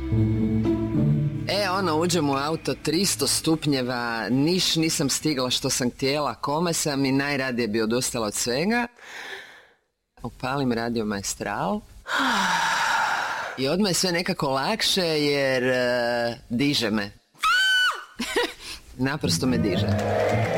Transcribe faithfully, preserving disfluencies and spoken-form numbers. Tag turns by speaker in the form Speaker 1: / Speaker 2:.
Speaker 1: E, ono, uđem u auto, tristo stupnjeva, niš nisam stigla što sam htjela, kome sam i najradije bi odustala od svega. Upalim Radio Maestral i odmah je sve nekako lakše jer uh, diže me. Naprosto me diže.